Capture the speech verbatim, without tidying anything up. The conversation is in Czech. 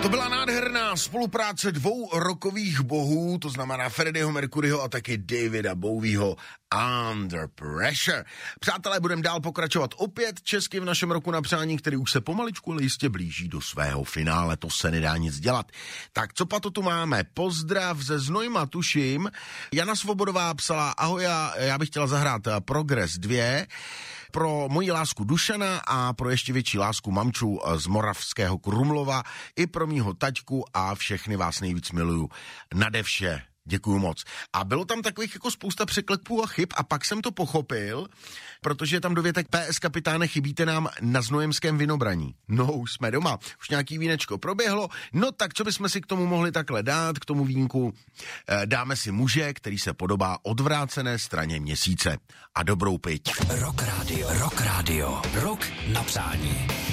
To byla nádherná spolupráce dvou rockových bohů, to znamená Freddieho Mercuryho a taky Davida Bowieho, Under Pressure. Přátelé, budeme dál pokračovat opět česky v našem roku na přání, který už se pomaličku, ale jistě blíží do svého finále, to se nedá nic dělat. Tak co pa to tu máme? Pozdrav ze Znojma, tuším. Jana Svobodová psala, ahoj, já bych chtěla zahrát Progress dva, pro moji lásku Dušana a pro ještě větší lásku mamču z Moravského Krumlova, i pro mýho taťku a všechny vás nejvíc miluju. Nade vše. Děkuju moc. A bylo tam takových jako spousta překlepů a chyb a pak jsem to pochopil, protože je tam dovětek P S kapitáne, chybíte nám na znojemském vinobraní. No, už jsme doma, už nějaký vínečko proběhlo, no tak co bychom si k tomu mohli takhle dát, k tomu vínku? E, dáme si muže, který se podobá odvrácené straně měsíce. A dobrou piť. Rock Radio, Rock Radio, Rock na přání.